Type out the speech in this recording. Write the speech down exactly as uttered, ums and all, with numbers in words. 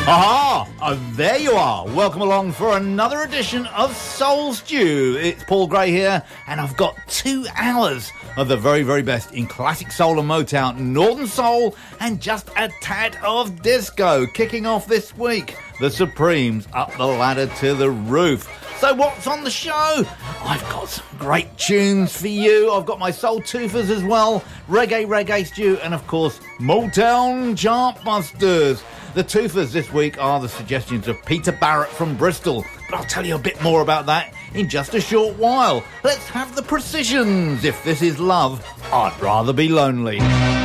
Aha! Oh, there you are. Welcome along for another edition of Soul Stew. It's Paul Gray here, and I've got two hours of the very, very best in classic soul and Motown, Northern Soul, and just a tad of disco. Kicking off this week, the Supremes up the ladder to the roof. So what's on the show? I've got some great tunes for you. I've got my Soul Toofers as well, Reggae Reggae Stew, and of course, Motown Chartbusters. The Toofers this week are the suggestions of Peter Barrett from Bristol, but I'll tell you a bit more about that in just a short while. Let's have the Precisions. If this is love, I'd rather be lonely.